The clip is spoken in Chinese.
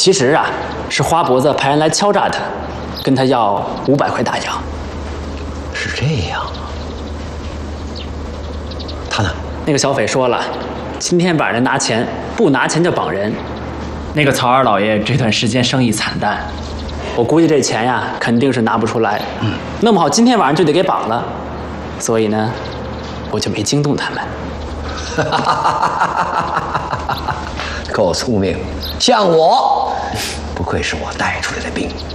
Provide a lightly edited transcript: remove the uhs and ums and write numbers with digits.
其实啊，是花脖子派人来敲诈他，跟他要500块大洋。 是这样啊？他呢？ 那个小匪说了，今天晚上拿钱，不拿钱就绑人。那个曹二老爷这段时间生意惨淡，我估计这钱呀肯定是拿不出来。弄不好今天晚上就得给绑了。所以呢，我就没惊动他们。 够聪明，像我，不愧是我带出来的兵。